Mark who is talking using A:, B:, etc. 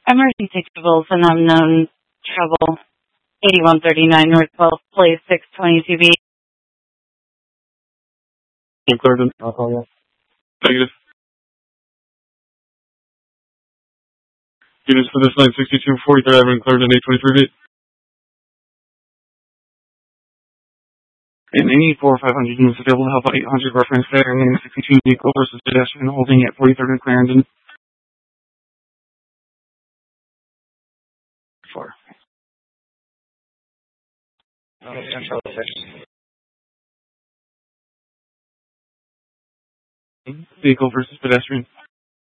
A: Emergency tables and unknown trouble. 8139 North 12th Place, 622B.
B: Clarendon. I'll call you. Negative. Units for this line, 62 43rd Avenue, Clarendon, 823B. In 84 500 units available to help out 800 reference there, and then 62 vehicle versus pedestrian holding at 43rd and Clarendon. 4.
C: Okay, Central 6.
B: Vehicle versus pedestrian.